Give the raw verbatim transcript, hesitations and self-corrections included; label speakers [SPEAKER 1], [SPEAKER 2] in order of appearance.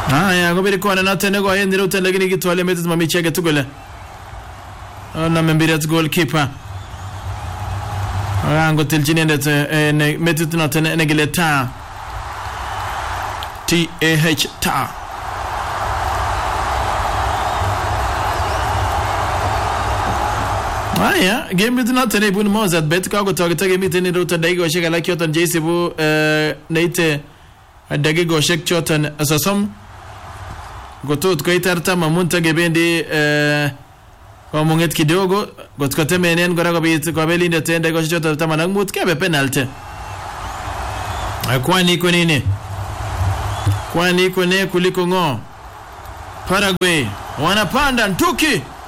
[SPEAKER 1] Haya gobiri kwa na tena go yendira utenda gini gitwale metu mamichege tugole. Ona membira goalkeeper. Rango tiljini ndete metu tuna tena negile ta. T A H ta. Haya game tuna tena ibuni mozat bet kwa kutoka game tena ruta daigo shika la kyoton jisibu neite dagi go shek choton asasom gotot kaitarta mamunta gebendi eh kwa munget kidogo gotkote menen gora gobit kwa belinda tenda go choton tamana mut kebe penalty. Kwani iko nini? Kwani iko ne kuliko ngo? Paraguay wanapanda ntuki